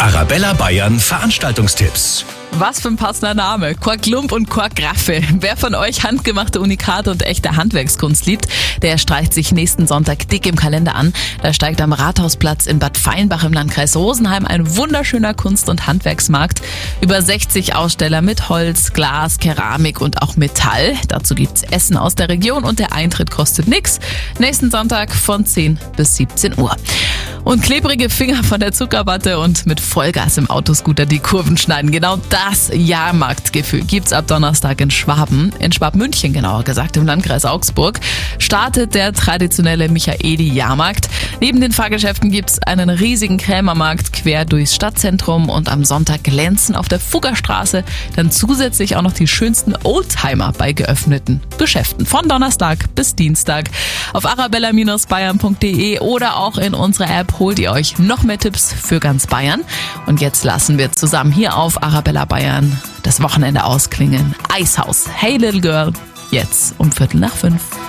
Arabella Bayern Veranstaltungstipps. Was für ein passender Name. Quark-Lump und Quark-Raffe. Wer von euch handgemachte Unikate und echte Handwerkskunst liebt, der streicht sich nächsten Sonntag dick im Kalender an. Da steigt am Rathausplatz in Bad Feinbach im Landkreis Rosenheim ein wunderschöner Kunst- und Handwerksmarkt. Über 60 Aussteller mit Holz, Glas, Keramik und auch Metall. Dazu gibt's Essen aus der Region und der Eintritt kostet nix. Nächsten Sonntag von 10 bis 17 Uhr. Und klebrige Finger von der Zuckerwatte und mit Vollgas im Autoscooter die Kurven schneiden. Genau das Jahrmarktgefühl gibt's ab Donnerstag in Schwaben. In Schwabmünchen genauer gesagt, im Landkreis Augsburg, startet der traditionelle Michaeli-Jahrmarkt. Neben den Fahrgeschäften gibt's einen riesigen Krämermarkt quer durchs Stadtzentrum und am Sonntag glänzen auf der Fuggerstraße dann zusätzlich auch noch die schönsten Oldtimer bei geöffneten Geschäften. Von Donnerstag bis Dienstag. Auf arabella-bayern.de oder auch in unserer App holt ihr euch noch mehr Tipps für ganz Bayern. Und jetzt lassen wir zusammen hier auf Arabella Bayern das Wochenende ausklingen. Eishaus, Hey Little Girl, jetzt um 4:45.